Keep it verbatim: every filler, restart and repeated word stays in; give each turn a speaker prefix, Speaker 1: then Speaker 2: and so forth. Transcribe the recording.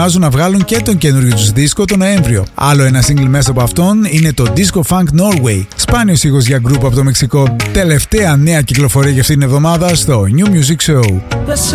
Speaker 1: να βγάλουν και τον καινούριο τους δίσκο τον Νοέμβριο. Άλλο ένα single μέσα από αυτόν είναι το Disco Funk Norway, σπάνιος ήχος για γκρουπ από το Μεξικό. Τελευταία νέα κυκλοφορία για αυτήν την εβδομάδα στο New Music Show.